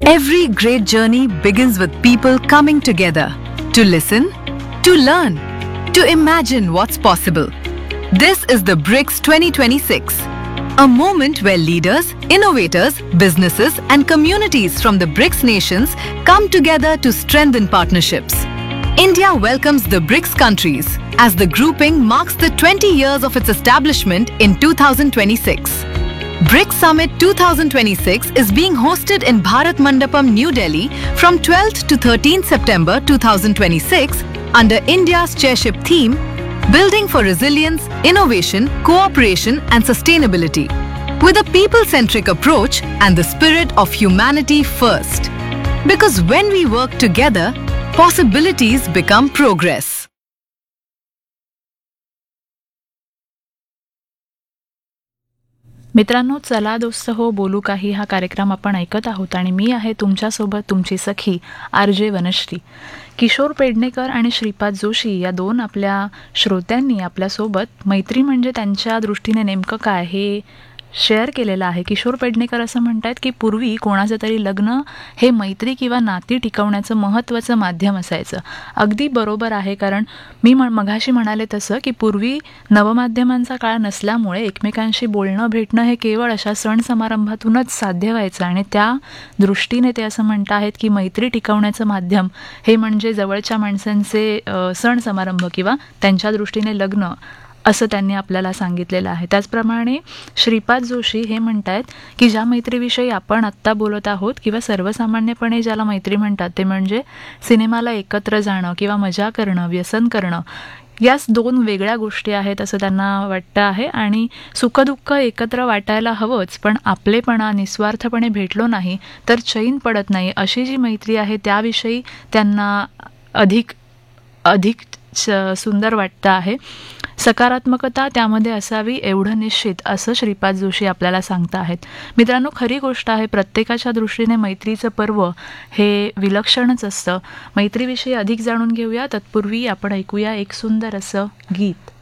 Every great journey begins with people coming together to listen, to learn, to imagine what's possible. This is the BRICS 2026, a moment where leaders, innovators, businesses, and communities from the BRICS nations come together to strengthen partnerships. India welcomes the BRICS countries as the grouping marks the 20 years of its establishment in 2026. BRICS Summit 2026 is being hosted in Bharat Mandapam, New Delhi from 12th to 13th September 2026 under India's chairship theme, Building for Resilience, Innovation, Cooperation and Sustainability, with a people-centric approach and the spirit of humanity first. Because when we work together, possibilities become progress. मित्रांनो, चला दोस्त हो बोलू काही हा कार्यक्रम आपण ऐकत आहोत आणि मी आहे तुमच्यासोबत तुमची सखी RJ वनश्री. किशोर पेडणेकर आणि श्रीपाद जोशी या दोन आपल्या श्रोत्यांनी आपल्यासोबत मैत्री म्हणजे त्यांच्या दृष्टीने नेमकं काय हे शेअर केलेलं आहे. किशोर पेडणेकर असं म्हणतात की पूर्वी कोणाचं तरी लग्न हे मैत्री किंवा नाती टिकवण्याचं महत्त्वाचं माध्यम असायचं. अगदी बरोबर आहे, कारण मी मघाशी म्हणाले तसं की पूर्वी नवमाध्यमांचा काळ नसल्यामुळे एकमेकांशी बोलणं भेटणं हे केवळ अशा सण समारंभातूनच साध्य व्हायचं आणि त्या दृष्टीने ते असं म्हणत आहेत की मैत्री टिकवण्याचं माध्यम हे म्हणजे जवळच्या माणसांचे सण समारंभ किंवा त्यांच्या दृष्टीने लग्न असं त्यांनी आपल्याला सांगितलेलं आहे. त्याचप्रमाणे श्रीपाद जोशी हे म्हणत आहेत की ज्या मैत्रीविषयी आपण आत्ता बोलत आहोत किंवा सर्वसामान्यपणे ज्याला मैत्री म्हणतात ते म्हणजे सिनेमाला एकत्र जाणं किंवा मजा करणं, व्यसन करणं, याच दोन वेगळ्या गोष्टी आहेत असं त्यांना वाटतं आहे. आणि सुखदुःख एकत्र वाटायला हवंच, पण आपलेपणा निस्वार्थपणे भेटलो नाही तर चैन पडत नाही अशी जी मैत्री आहे त्याविषयी त्यांना अधिक सुंदर वाटतं आहे. सकारात्मकता त्यामध्ये असावी एवढं निश्चित असं श्रीपाद जोशी आपल्याला सांगता आहेत. मित्रांनो, खरी गोष्ट आहे, प्रत्येकाच्या दृष्टीने मैत्रीचं पर्व हे विलक्षणच असतं. मैत्रीविषयी अधिक जाणून घेऊया तत्पूर्वी आपण ऐकूया एक सुंदर असं गीत.